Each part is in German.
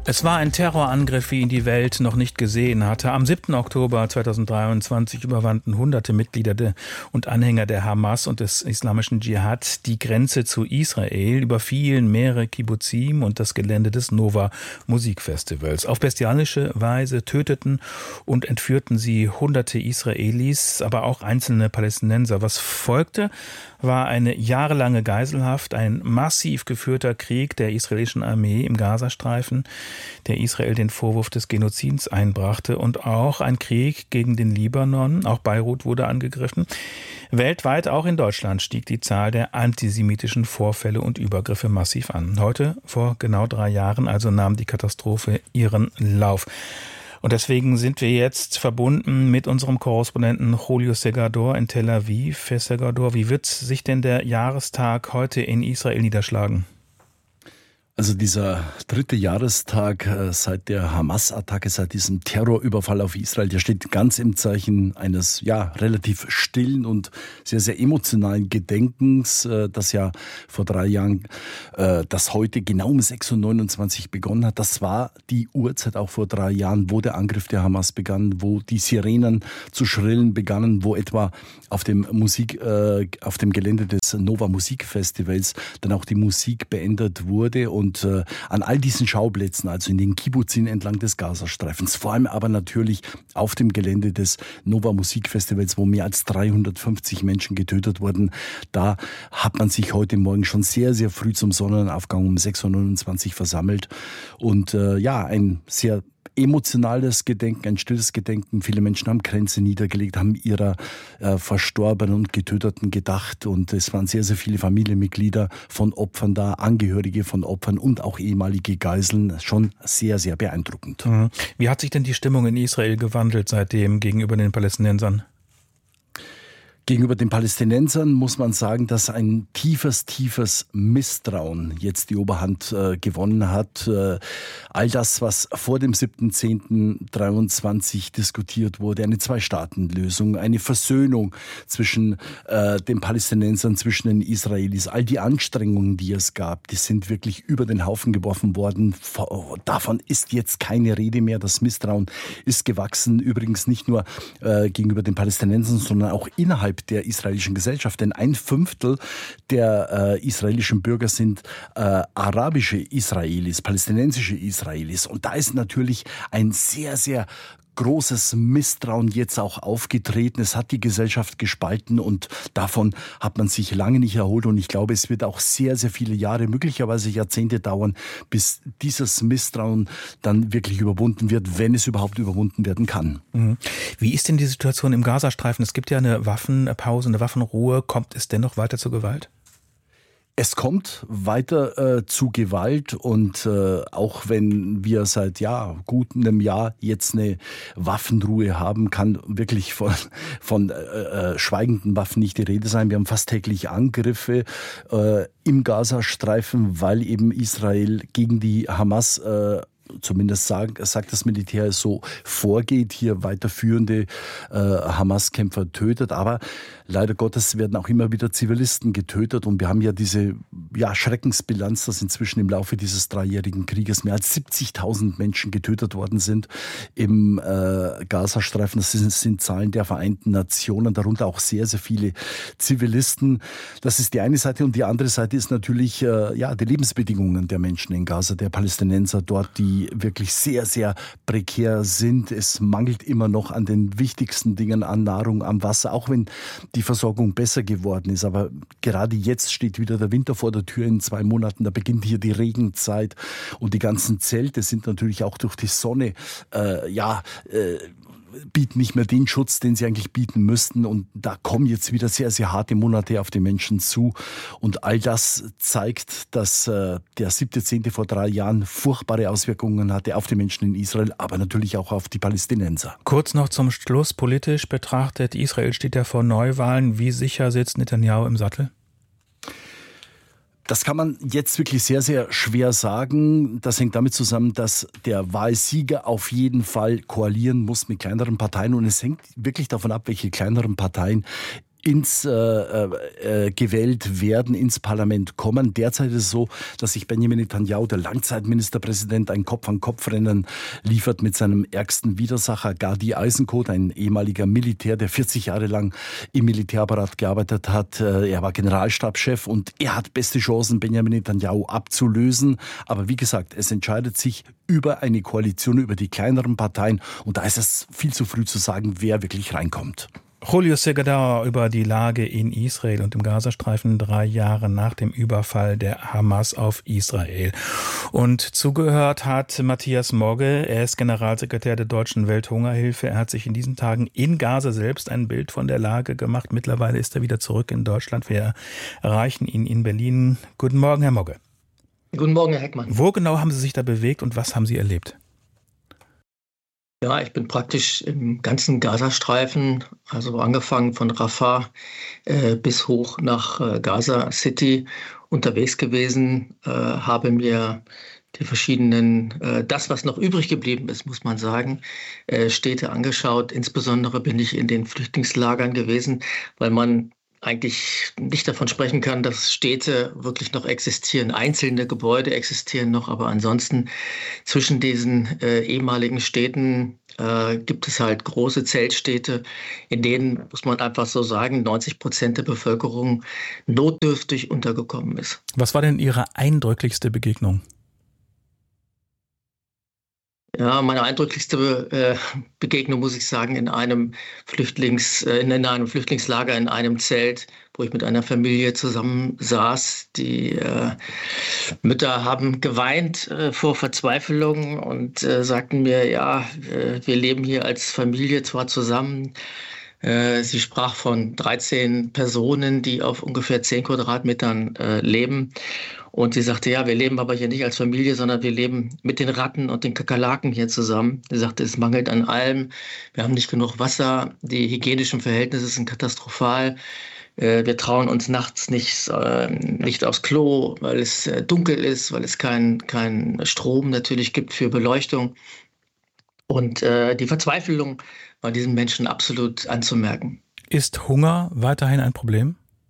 Es war ein Terrorangriff, wie ihn die Welt noch nicht gesehen hatte. Am 7. Oktober 2023 überwanden hunderte Mitglieder und Anhänger der Hamas und des islamischen Dschihad die Grenze zu Israel, überfielen mehrere Kibbuzim und das Gelände des Nova Musikfestivals. Auf bestialische Weise töteten und entführten sie hunderte Israelis, aber auch einzelne Palästinenser. Was folgte, war eine jahrelange Geiselhaft, ein massiv geführter Krieg der israelischen Armee im Gazastreifen, der Israel den Vorwurf des Genozids einbrachte, und auch ein Krieg gegen den Libanon. Auch Beirut wurde angegriffen. Weltweit, auch in Deutschland, stieg die Zahl der antisemitischen Vorfälle und Übergriffe massiv an. Heute, vor genau 3 Jahren, also nahm die Katastrophe ihren Lauf. Und deswegen sind wir jetzt verbunden mit unserem Korrespondenten Julio Segador in Tel Aviv. Herr Segador, wie wird sich denn der Jahrestag heute in Israel niederschlagen? Also dieser 3. Jahrestag seit der Hamas-Attacke, seit diesem Terrorüberfall auf Israel, der steht ganz im Zeichen eines relativ stillen und sehr, sehr emotionalen Gedenkens, das ja vor 3 Jahren, das heute genau um 6:29 Uhr begonnen hat. Das war die Uhrzeit auch vor 3 Jahren, wo der Angriff der Hamas begann, wo die Sirenen zu schrillen begannen, wo etwa auf dem Gelände des Nova Musikfestivals dann auch die Musik beendet wurde. Und an all diesen Schauplätzen, also in den Kibbuzim entlang des Gazastreifens, vor allem aber natürlich auf dem Gelände des Nova Musikfestivals, wo mehr als 350 Menschen getötet wurden, da hat man sich heute Morgen schon sehr, sehr früh zum Sonnenaufgang um 6:29 Uhr versammelt. Und ein sehr emotionales Gedenken, ein stilles Gedenken. Viele Menschen haben Kränze niedergelegt, haben ihrer Verstorbenen und Getöteten gedacht. Und es waren sehr, sehr viele Familienmitglieder von Opfern da, Angehörige von Opfern und auch ehemalige Geiseln. Schon sehr, sehr beeindruckend. Wie hat sich denn die Stimmung in Israel gewandelt seitdem gegenüber den Palästinensern? Gegenüber den Palästinensern muss man sagen, dass ein tiefes Misstrauen jetzt die Oberhand gewonnen hat. All das, was vor dem 7.10.23 diskutiert wurde, eine 2-Staaten-Lösung, eine Versöhnung zwischen den Palästinensern, zwischen den Israelis, all die Anstrengungen, die es gab, die sind wirklich über den Haufen geworfen worden. Davon ist jetzt keine Rede mehr. Das Misstrauen ist gewachsen, übrigens nicht nur gegenüber den Palästinensern, sondern auch innerhalb der israelischen Gesellschaft. Denn 1/5 der israelischen Bürger sind arabische Israelis, palästinensische Israelis. Und da ist natürlich ein sehr, sehr großes Misstrauen jetzt auch aufgetreten. Es hat die Gesellschaft gespalten und davon hat man sich lange nicht erholt. Und ich glaube, es wird auch sehr, sehr viele Jahre, möglicherweise Jahrzehnte dauern, bis dieses Misstrauen dann wirklich überwunden wird, wenn es überhaupt überwunden werden kann. Wie ist denn die Situation im Gazastreifen? Es gibt ja eine Waffenpause, eine Waffenruhe. Kommt es dennoch weiter zur Gewalt? Es kommt weiter zu Gewalt und auch wenn wir seit gut einem Jahr jetzt eine Waffenruhe haben, kann wirklich von schweigenden Waffen nicht die Rede sein. Wir haben fast täglich Angriffe im Gazastreifen, weil eben Israel gegen die Hamas zumindest sagt das Militär, es so vorgeht, hier weiterführende Hamas-Kämpfer tötet. Aber leider Gottes werden auch immer wieder Zivilisten getötet. Und wir haben ja diese Schreckensbilanz, dass inzwischen im Laufe dieses 3-jährigen Krieges mehr als 70.000 Menschen getötet worden sind im Gazastreifen. Das sind Zahlen der Vereinten Nationen, darunter auch sehr, sehr viele Zivilisten. Das ist die eine Seite. Und die andere Seite ist natürlich die Lebensbedingungen der Menschen in Gaza, der Palästinenser dort, die wirklich sehr, sehr prekär sind. Es mangelt immer noch an den wichtigsten Dingen, an Nahrung, am Wasser, auch wenn die Versorgung besser geworden ist. Aber gerade jetzt steht wieder der Winter vor der Tür in 2 Monaten. Da beginnt hier die Regenzeit und die ganzen Zelte sind natürlich auch durch die Sonne bieten nicht mehr den Schutz, den sie eigentlich bieten müssten. Und da kommen jetzt wieder sehr, sehr harte Monate auf die Menschen zu. Und all das zeigt, dass der 7.10. vor 3 Jahren furchtbare Auswirkungen hatte auf die Menschen in Israel, aber natürlich auch auf die Palästinenser. Kurz noch zum Schluss, politisch betrachtet, Israel steht ja vor Neuwahlen. Wie sicher sitzt Netanyahu im Sattel? Das kann man jetzt wirklich sehr, sehr schwer sagen. Das hängt damit zusammen, dass der Wahlsieger auf jeden Fall koalieren muss mit kleineren Parteien. Und es hängt wirklich davon ab, welche kleineren Parteien gewählt werden, ins Parlament kommen. Derzeit ist es so, dass sich Benjamin Netanyahu, der Langzeitministerpräsident, ein Kopf-an-Kopf-Rennen liefert mit seinem ärgsten Widersacher Gadi Eisenkot, ein ehemaliger Militär, der 40 Jahre lang im Militärapparat gearbeitet hat. Er war Generalstabschef und er hat beste Chancen, Benjamin Netanyahu abzulösen. Aber wie gesagt, es entscheidet sich über eine Koalition, über die kleineren Parteien. Und da ist es viel zu früh zu sagen, wer wirklich reinkommt. Julio Segador über die Lage in Israel und im Gazastreifen 3 Jahre nach dem Überfall der Hamas auf Israel. Und zugehört hat Matthias Mogge, er ist Generalsekretär der Deutschen Welthungerhilfe. Er hat sich in diesen Tagen in Gaza selbst ein Bild von der Lage gemacht. Mittlerweile ist er wieder zurück in Deutschland. Wir erreichen ihn in Berlin. Guten Morgen, Herr Mogge. Guten Morgen, Herr Heckmann. Wo genau haben Sie sich da bewegt und was haben Sie erlebt? Ja, ich bin praktisch im ganzen Gazastreifen, also angefangen von Rafah bis hoch nach Gaza City unterwegs gewesen, habe mir die verschiedenen, das was noch übrig geblieben ist, muss man sagen, Städte angeschaut. Insbesondere bin ich in den Flüchtlingslagern gewesen, weil man eigentlich nicht davon sprechen kann, dass Städte wirklich noch existieren. Einzelne Gebäude existieren noch, aber ansonsten zwischen diesen ehemaligen Städten gibt es halt große Zeltstädte, in denen, muss man einfach so sagen, 90% der Bevölkerung notdürftig untergekommen ist. Was war denn Ihre eindrücklichste Begegnung? Ja, meine eindrücklichste Begegnung, muss ich sagen, in einem Flüchtlingslager, in einem Zelt, wo ich mit einer Familie zusammen saß. Die Mütter haben geweint vor Verzweiflung und sagten mir, ja, wir leben hier als Familie zwar zusammen. Sie sprach von 13 Personen, die auf ungefähr 10 Quadratmetern leben. Und sie sagte, ja, wir leben aber hier nicht als Familie, sondern wir leben mit den Ratten und den Kakerlaken hier zusammen. Sie sagte, es mangelt an allem. Wir haben nicht genug Wasser. Die hygienischen Verhältnisse sind katastrophal. Wir trauen uns nachts nicht aufs Klo, weil es dunkel ist, weil es kein Strom natürlich gibt für Beleuchtung. Und die Verzweiflung war diesen Menschen absolut anzumerken. Ist Hunger weiterhin ein Problem?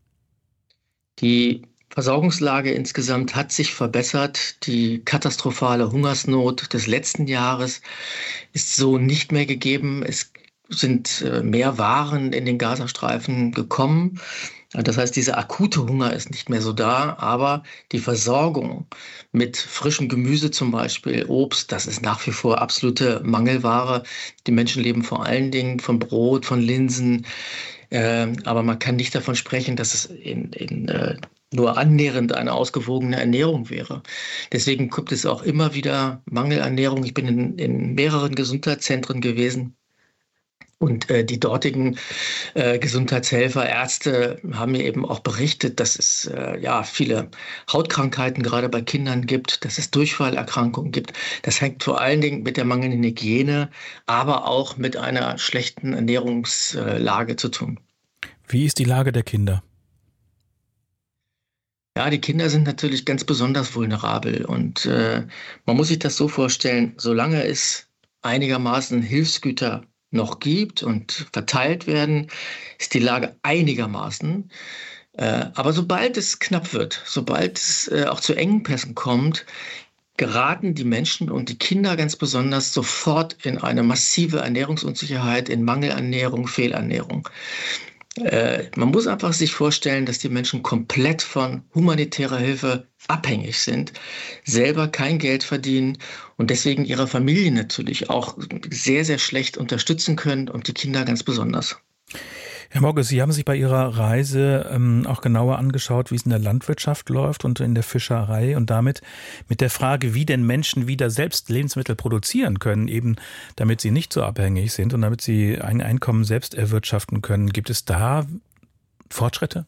Die Versorgungslage insgesamt hat sich verbessert. Die katastrophale Hungersnot des letzten Jahres ist so nicht mehr gegeben. Es sind mehr Waren in den Gazastreifen gekommen. Das heißt, dieser akute Hunger ist nicht mehr so da, aber die Versorgung mit frischem Gemüse zum Beispiel, Obst, das ist nach wie vor absolute Mangelware. Die Menschen leben vor allen Dingen von Brot, von Linsen, aber man kann nicht davon sprechen, dass es nur annähernd eine ausgewogene Ernährung wäre. Deswegen gibt es auch immer wieder Mangelernährung. Ich bin in mehreren Gesundheitszentren gewesen. Und die dortigen Gesundheitshelfer, Ärzte haben mir eben auch berichtet, dass es viele Hautkrankheiten gerade bei Kindern gibt, dass es Durchfallerkrankungen gibt. Das hängt vor allen Dingen mit der mangelnden Hygiene, aber auch mit einer schlechten Ernährungslage zu tun. Wie ist die Lage der Kinder? Ja, die Kinder sind natürlich ganz besonders vulnerabel. Und man muss sich das so vorstellen, solange es einigermaßen Hilfsgüter noch gibt und verteilt werden, ist die Lage einigermaßen. Aber sobald es knapp wird, sobald es auch zu Engpässen kommt, geraten die Menschen und die Kinder ganz besonders sofort in eine massive Ernährungsunsicherheit, in Mangelernährung, Fehlernährung. Man muss einfach sich vorstellen, dass die Menschen komplett von humanitärer Hilfe abhängig sind, selber kein Geld verdienen und deswegen ihre Familien natürlich auch sehr, sehr schlecht unterstützen können und die Kinder ganz besonders. Herr Mogge, Sie haben sich bei Ihrer Reise auch genauer angeschaut, wie es in der Landwirtschaft läuft und in der Fischerei und damit mit der Frage, wie denn Menschen wieder selbst Lebensmittel produzieren können, eben damit sie nicht so abhängig sind und damit sie ein Einkommen selbst erwirtschaften können. Gibt es da Fortschritte?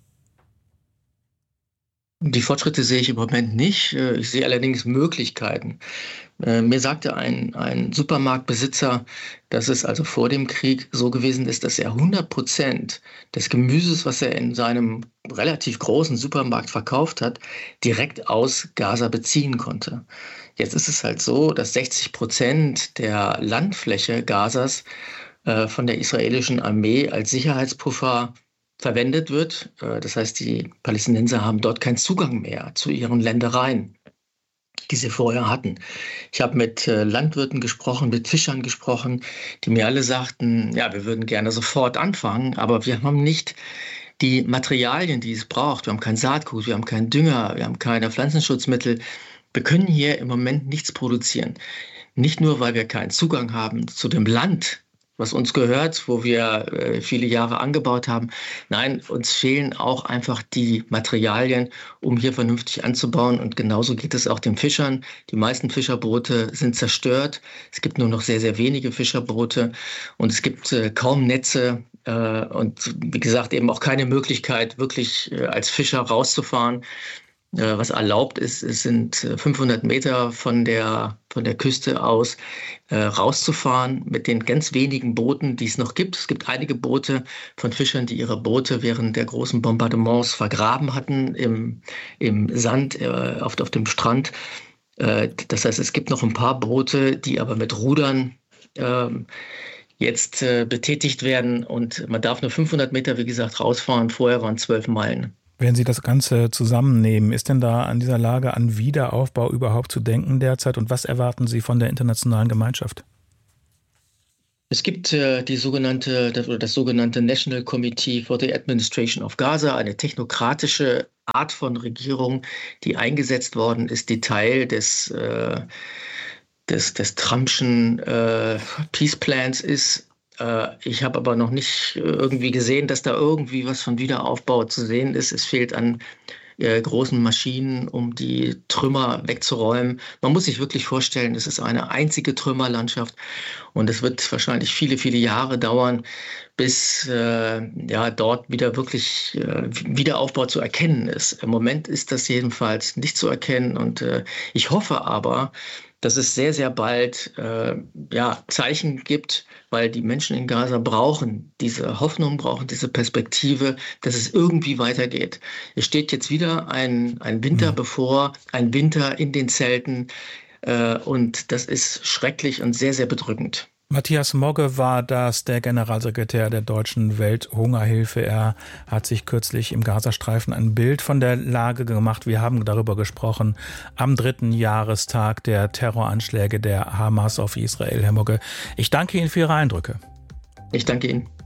Die Fortschritte sehe ich im Moment nicht. Ich sehe allerdings Möglichkeiten. Mir sagte ein Supermarktbesitzer, dass es also vor dem Krieg so gewesen ist, dass er 100% des Gemüses, was er in seinem relativ großen Supermarkt verkauft hat, direkt aus Gaza beziehen konnte. Jetzt ist es halt so, dass 60% der Landfläche Gazas von der israelischen Armee als Sicherheitspuffer verwendet wird. Das heißt, die Palästinenser haben dort keinen Zugang mehr zu ihren Ländereien, die sie vorher hatten. Ich habe mit Landwirten gesprochen, mit Fischern gesprochen, die mir alle sagten, ja, wir würden gerne sofort anfangen, aber wir haben nicht die Materialien, die es braucht. Wir haben kein Saatgut, wir haben keinen Dünger, wir haben keine Pflanzenschutzmittel. Wir können hier im Moment nichts produzieren. Nicht nur, weil wir keinen Zugang haben zu dem Land, was uns gehört, wo wir viele Jahre angebaut haben. Nein, uns fehlen auch einfach die Materialien, um hier vernünftig anzubauen. Und genauso geht es auch den Fischern. Die meisten Fischerboote sind zerstört. Es gibt nur noch sehr, sehr wenige Fischerboote und es gibt kaum Netze und wie gesagt eben auch keine Möglichkeit, wirklich als Fischer rauszufahren. Was erlaubt ist, es sind 500 Meter von der Küste aus rauszufahren mit den ganz wenigen Booten, die es noch gibt. Es gibt einige Boote von Fischern, die ihre Boote während der großen Bombardements vergraben hatten im Sand auf dem Strand. Das heißt, es gibt noch ein paar Boote, die aber mit Rudern jetzt betätigt werden. Und man darf nur 500 Meter, wie gesagt, rausfahren. Vorher waren 12 Meilen. Wenn Sie das Ganze zusammennehmen, ist denn da an dieser Lage an Wiederaufbau überhaupt zu denken derzeit? Und was erwarten Sie von der internationalen Gemeinschaft? Es gibt das sogenannte National Committee for the Administration of Gaza, eine technokratische Art von Regierung, die eingesetzt worden ist, die Teil des Trumpschen Peace Plans ist. Ich habe aber noch nicht irgendwie gesehen, dass da irgendwie was von Wiederaufbau zu sehen ist. Es fehlt an großen Maschinen, um die Trümmer wegzuräumen. Man muss sich wirklich vorstellen, es ist eine einzige Trümmerlandschaft und es wird wahrscheinlich viele, viele Jahre dauern, bis dort wieder wirklich Wiederaufbau zu erkennen ist. Im Moment ist das jedenfalls nicht zu erkennen und ich hoffe aber, dass es sehr, sehr bald Zeichen gibt, weil die Menschen in Gaza brauchen diese Hoffnung, brauchen diese Perspektive, dass es irgendwie weitergeht. Es steht jetzt wieder ein Winter bevor, ein Winter in den Zelten und das ist schrecklich und sehr, sehr bedrückend. Matthias Mogge war das, der Generalsekretär der Deutschen Welthungerhilfe. Er hat sich kürzlich im Gazastreifen ein Bild von der Lage gemacht. Wir haben darüber gesprochen am 3. Jahrestag der Terroranschläge der Hamas auf Israel. Herr Mogge, ich danke Ihnen für Ihre Eindrücke. Ich danke Ihnen.